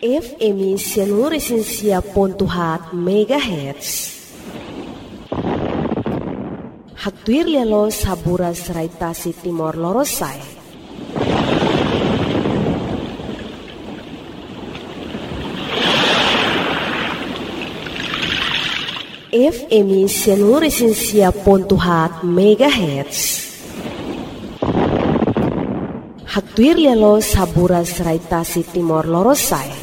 FM Sianuresinsia.hat MHz. Hagtuir lialo saburas raitasi Timor Lorosai. FM Sianuresinsia.hat MHz. Hagtuir lialo saburas raitasi Timor Lorosai.